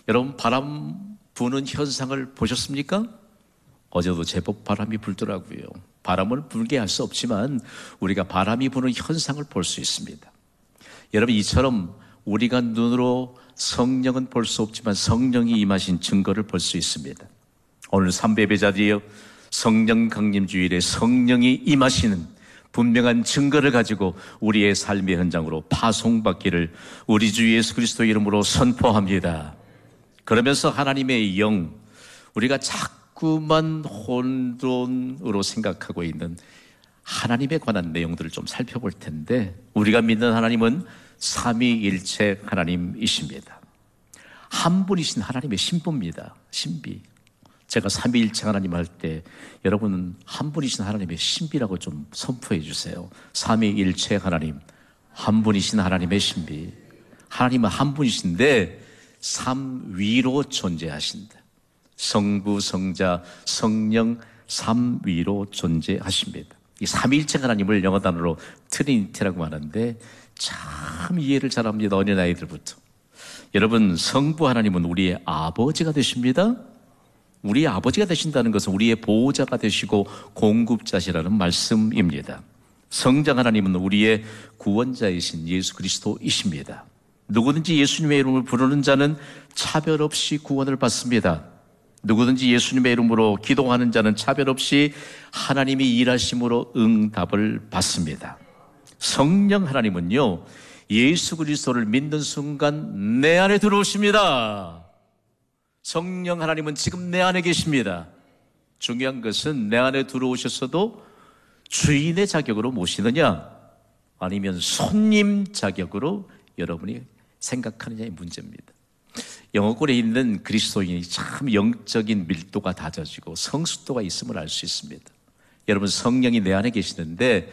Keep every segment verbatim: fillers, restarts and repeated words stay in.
여러분, 바람 부는 현상을 보셨습니까? 어제도 제법 바람이 불더라고요. 바람을 불게 할 수 없지만 우리가 바람이 부는 현상을 볼 수 있습니다. 여러분, 이처럼 우리가 눈으로 성령은 볼 수 없지만 성령이 임하신 증거를 볼 수 있습니다. 오늘 삼배배자들이여, 성령 강림 주일에 성령이 임하시는 분명한 증거를 가지고 우리의 삶의 현장으로 파송받기를 우리 주 예수 그리스도 이름으로 선포합니다. 그러면서 하나님의 영, 우리가 자꾸만 혼돈으로 생각하고 있는 하나님에 관한 내용들을 좀 살펴볼 텐데, 우리가 믿는 하나님은 삼위일체 하나님이십니다. 한 분이신 하나님의 신부입니다. 신비. 제가 삼위일체 하나님 할 때 여러분은 한 분이신 하나님의 신비라고 좀 선포해 주세요. 삼위일체 하나님, 한 분이신 하나님의 신비. 하나님은 한 분이신데 삼위로 존재하신다. 성부, 성자, 성령 삼위로 존재하십니다. 이 삼위일체 하나님을 영어 단어로 트리니티라고 하는데 참 이해를 잘합니다. 어린아이들부터. 여러분, 성부 하나님은 우리의 아버지가 되십니다. 우리의 아버지가 되신다는 것은 우리의 보호자가 되시고 공급자시라는 말씀입니다. 성자 하나님은 우리의 구원자이신 예수 그리스도이십니다. 누구든지 예수님의 이름을 부르는 자는 차별 없이 구원을 받습니다. 누구든지 예수님의 이름으로 기도하는 자는 차별 없이 하나님이 일하심으로 응답을 받습니다. 성령 하나님은요, 예수 그리스도를 믿는 순간 내 안에 들어오십니다. 성령 하나님은 지금 내 안에 계십니다. 중요한 것은 내 안에 들어오셨어도 주인의 자격으로 모시느냐 아니면 손님 자격으로 여러분이 생각하느냐의 문제입니다. 영어권에 있는 그리스도인이 참 영적인 밀도가 다져지고 성숙도가 있음을 알 수 있습니다. 여러분, 성령이 내 안에 계시는데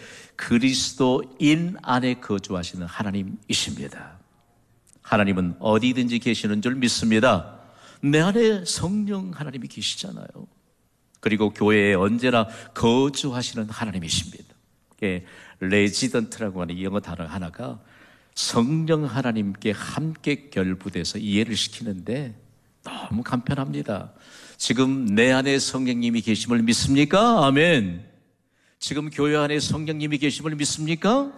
그리스도인 안에 거주하시는 하나님이십니다. 하나님은 어디든지 계시는 줄 믿습니다. 내 안에 성령 하나님이 계시잖아요. 그리고 교회에 언제나 거주하시는 하나님이십니다. 예, 레지던트라고 하는 영어 단어 하나가 성령 하나님께 함께 결부돼서 이해를 시키는데 너무 간편합니다. 지금 내 안에 성령님이 계심을 믿습니까? 아멘. 지금 교회 안에 성령님이 계심을 믿습니까?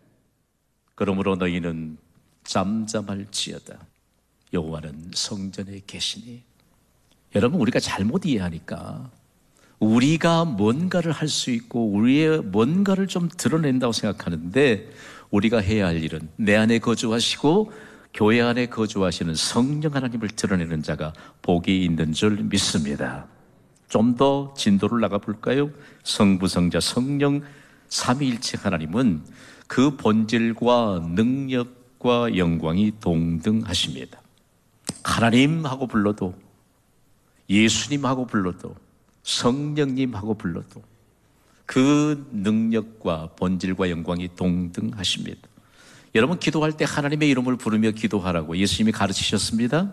그러므로 너희는 잠잠할지어다. 여호와는 성전에 계시니. 여러분, 우리가 잘못 이해하니까 우리가 뭔가를 할 수 있고 우리의 뭔가를 좀 드러낸다고 생각하는데, 우리가 해야 할 일은 내 안에 거주하시고 교회 안에 거주하시는 성령 하나님을 드러내는 자가 복이 있는 줄 믿습니다. 좀 더 진도를 나가 볼까요? 성부, 성자, 성령 삼위일체 하나님은 그 본질과 능력과 영광이 동등하십니다. 하나님하고 불러도, 예수님하고 불러도, 성령님하고 불러도 그 능력과 본질과 영광이 동등하십니다. 여러분, 기도할 때 하나님의 이름을 부르며 기도하라고 예수님이 가르치셨습니다.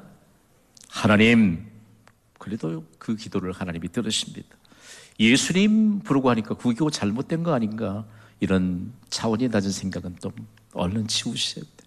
하나님, 그래도 그 기도를 하나님이 들으십니다. 예수님 부르고 하니까 그 기도 잘못된 거 아닌가, 이런 차원이 낮은 생각은 좀 얼른 치우셔야 돼요.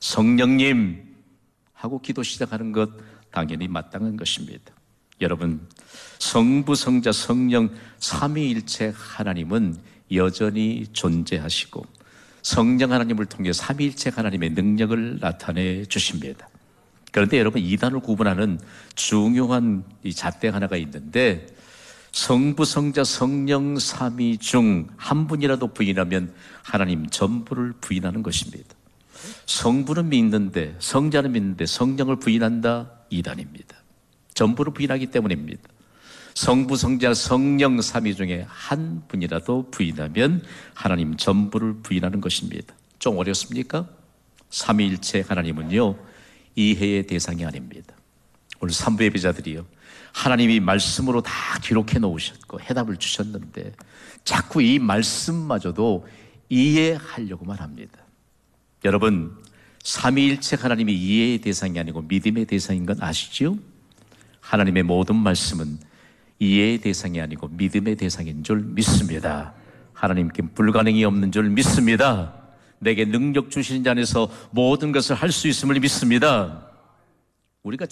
성령님 하고 기도 시작하는 것 당연히 마땅한 것입니다. 여러분, 성부, 성자, 성령 삼위일체 하나님은 여전히 존재하시고 성령 하나님을 통해 삼위일체 하나님의 능력을 나타내 주십니다. 그런데 여러분, 이단을 구분하는 중요한 이 잣대 하나가 있는데, 성부, 성자, 성령 삼위 중 한 분이라도 부인하면 하나님 전부를 부인하는 것입니다. 성부는 믿는데, 성자는 믿는데 성령을 부인한다? 이단입니다. 전부를 부인하기 때문입니다. 성부, 성자, 성령 삼위 중에 한 분이라도 부인하면 하나님 전부를 부인하는 것입니다. 좀 어렵습니까? 삼위일체 하나님은요, 이해의 대상이 아닙니다. 오늘 삼부 예배자들이요, 하나님이 말씀으로 다 기록해 놓으셨고 해답을 주셨는데 자꾸 이 말씀마저도 이해하려고만 합니다. 여러분, 삼위일체 하나님이 이해의 대상이 아니고 믿음의 대상인 건 아시죠? 하나님의 모든 말씀은 이해의 대상이 아니고 믿음의 대상인 줄 믿습니다. 하나님께 불가능이 없는 줄 믿습니다. 내게 능력 주시는 자 안에서 모든 것을 할 수 있음을 믿습니다. 우리가